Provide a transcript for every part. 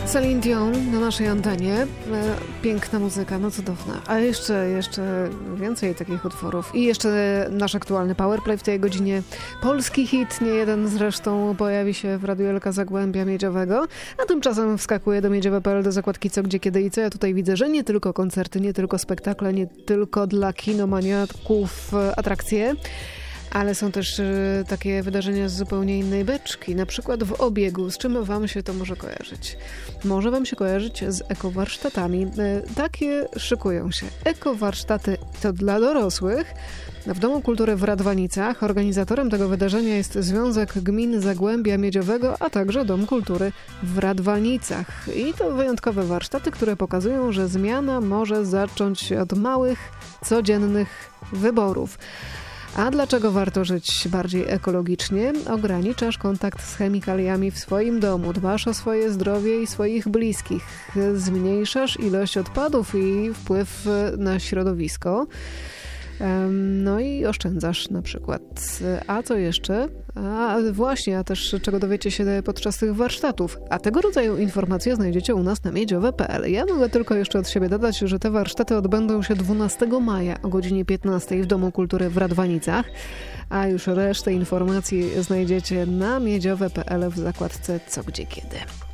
Celine Dion na naszej antenie. Piękna muzyka, no cudowna. A jeszcze więcej takich utworów. I jeszcze nasz aktualny powerplay w tej godzinie. Polski hit, nie jeden zresztą, pojawi się w Radiu Elka Zagłębia Miedziowego. A tymczasem wskakuje do miedziowe.pl do zakładki Co, Gdzie, Kiedy i Co. Ja tutaj widzę, że nie tylko koncerty, nie tylko spektakle, nie tylko dla kinomaniaków atrakcje, ale są też takie wydarzenia z zupełnie innej beczki, na przykład w obiegu. Z czym wam się to może kojarzyć? Może wam się kojarzyć z ekowarsztatami. Takie szykują się. Ekowarsztaty to dla dorosłych. W Domu Kultury w Radwanicach organizatorem tego wydarzenia jest Związek Gmin Zagłębia Miedziowego, a także Dom Kultury w Radwanicach. I to wyjątkowe warsztaty, które pokazują, że zmiana może zacząć się od małych, codziennych wyborów. A dlaczego warto żyć bardziej ekologicznie? Ograniczasz kontakt z chemikaliami w swoim domu, dbasz o swoje zdrowie i swoich bliskich, zmniejszasz ilość odpadów i wpływ na środowisko. No i oszczędzasz na przykład. A co jeszcze? A też czego dowiecie się podczas tych warsztatów. A tego rodzaju informacje znajdziecie u nas na miedziowe.pl. Ja mogę tylko jeszcze od siebie dodać, że te warsztaty odbędą się 12 maja o godzinie 15 w Domu Kultury w Radwanicach. A już resztę informacji znajdziecie na miedziowe.pl w zakładce Co, Gdzie, Kiedy.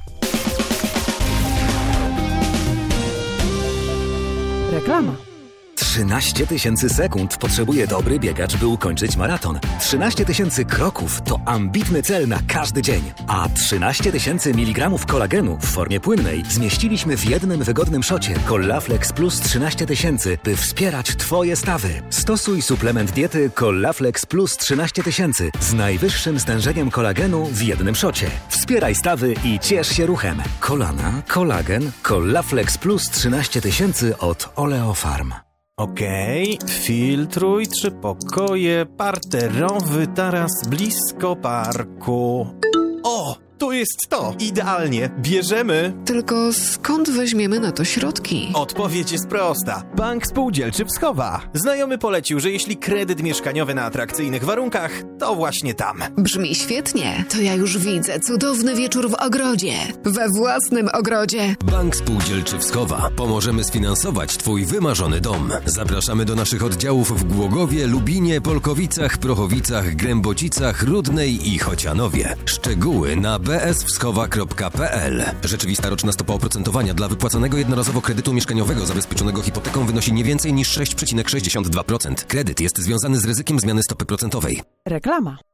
Reklama. 13 000 sekund potrzebuje dobry biegacz, by ukończyć maraton. 13 000 kroków to ambitny cel na każdy dzień. A 13 000 mg kolagenu w formie płynnej zmieściliśmy w jednym wygodnym szocie Collaflex Plus 13 000, by wspierać Twoje stawy. Stosuj suplement diety Collaflex Plus 13 000 z najwyższym stężeniem kolagenu w jednym szocie. Wspieraj stawy i ciesz się ruchem. Kolana, kolagen, Collaflex Plus 13 000 od Oleofarm. Okej, filtruj 3 pokoje, parterowy taras blisko parku. O, tu jest to! Idealnie! Bierzemy! Tylko skąd weźmiemy na to środki? Odpowiedź jest prosta. Bank Spółdzielczy Wschowa. Znajomy polecił, że jeśli kredyt mieszkaniowy na atrakcyjnych warunkach, to właśnie tam. Brzmi świetnie. To ja już widzę cudowny wieczór w ogrodzie. We własnym ogrodzie. Bank Spółdzielczy Wschowa. Pomożemy sfinansować Twój wymarzony dom. Zapraszamy do naszych oddziałów w Głogowie, Lubinie, Polkowicach, Prochowicach, Grębocicach, Rudnej i Chocianowie. Szczegóły na bswschowa.pl. Rzeczywista roczna stopa oprocentowania dla wypłacanego jednorazowo kredytu mieszkaniowego zabezpieczonego hipoteką wynosi nie więcej niż 6,62%. Kredyt jest związany z ryzykiem zmiany stopy procentowej. Reklama.